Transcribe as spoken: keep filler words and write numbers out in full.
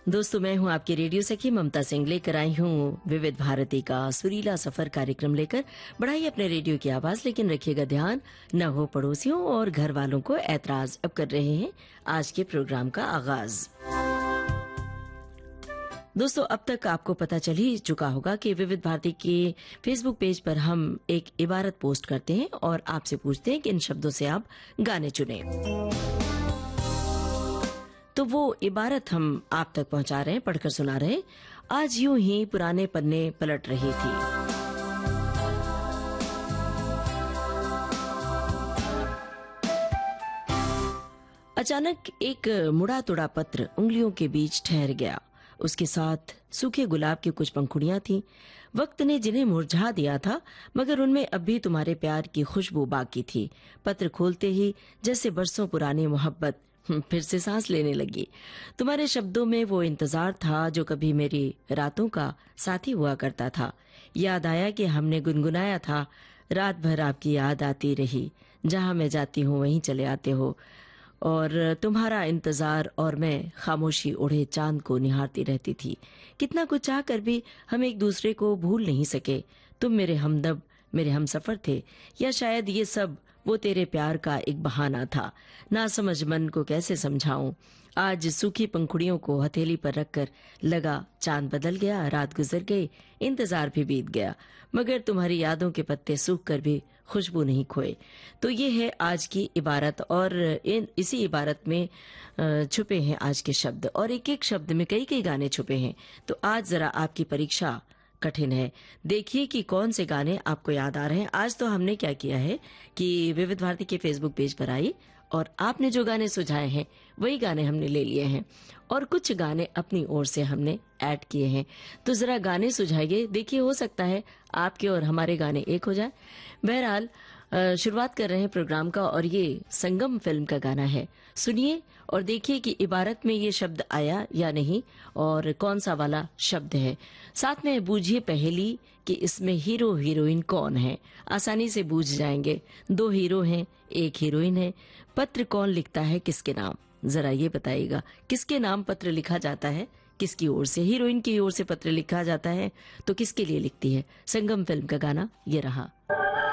दोस्तों, मैं हूं आपकी रेडियो सखी ममता सिंह, लेकर आई हूं विविध भारती का सुरीला सफर कार्यक्रम लेकर। बढ़ाइए अपने रेडियो की आवाज, लेकिन रखिएगा ध्यान न हो पड़ोसियों और घर वालों को ऐतराज। अब कर रहे हैं आज के प्रोग्राम का आगाज। दोस्तों, अब तक आपको पता चल ही चुका होगा कि विविध भारती के फेसबुक पेज पर हम एक इबारत पोस्ट करते हैं और आपसे पूछते हैं कि इन शब्दों से आप गाने चुने। तो वो इबारत हम आप तक पहुंचा रहे हैं, पढ़कर सुना रहे हैं। आज यूं ही पुराने पन्ने पलट रही थी। अचानक एक मुड़ा तुड़ा पत्र उंगलियों के बीच ठहर गया। उसके साथ सूखे गुलाब की कुछ पंखुड़ियां थीं। वक्त ने जिन्हें मुरझा दिया था, मगर उनमें अब भी तुम्हारे प्यार की खुशबू बाकी थी। पत्र खोलते ही जैसे बरसों पुरानी मोहब्बत फिर से सांस लेने लगी। तुम्हारे शब्दों में वो इंतजार था जो कभी मेरी रातों का साथी हुआ करता था। याद आया कि हमने गुनगुनाया था, रात भर आपकी याद आती रही, जहां मैं जाती हूँ वहीं चले आते हो। और तुम्हारा इंतजार और मैं खामोशी ओढ़े चांद को निहारती रहती थी। कितना कुछ चाह कर भी हम एक दूसरे को भूल नहीं सके। तुम मेरे हमदम, मेरे हमसफर थे, या शायद ये सब वो तेरे प्यार का एक बहाना था। ना समझ मन को कैसे समझाऊं। आज सूखी पंखुड़ियों को हथेली पर रखकर लगा चांद बदल गया, रात गुजर गई, इंतजार भी बीत गया, मगर तुम्हारी यादों के पत्ते सूख कर भी खुशबू नहीं खोए। तो ये है आज की इबारत, और इन इसी इबारत में छुपे हैं आज के शब्द, और एक एक शब्द में कई कई गाने छुपे हैं। तो आज जरा आपकी परीक्षा कठिन है। देखिए कि कौन से गाने आपको याद आ रहे हैं। आज तो हमने क्या किया है कि विविध भारती के फेसबुक पेज पर आई और आपने जो गाने सुझाए हैं वही गाने हमने ले लिए हैं, और कुछ गाने अपनी ओर से हमने ऐड किए हैं। तो जरा गाने सुझाइए, देखिए हो सकता है आपके और हमारे गाने एक हो जाए। बहरहाल शुरुआत कर रहे हैं प्रोग्राम का, और ये संगम फिल्म का गाना है। सुनिए और देखिए कि इबारत में ये शब्द आया या नहीं, और कौन सा वाला शब्द है। साथ में बूझिए पहेली कि इसमें हीरो हीरोइन कौन है। आसानी से बूझ जाएंगे। दो हीरो हैं, एक हीरोइन है। पत्र कौन लिखता है किसके नाम, जरा ये बताइएगा। किसके नाम पत्र लिखा जाता है, किसकी ओर से? हीरोइन की ओर से पत्र लिखा जाता है तो किसके लिए लिखती है? संगम फिल्म का गाना ये रहा।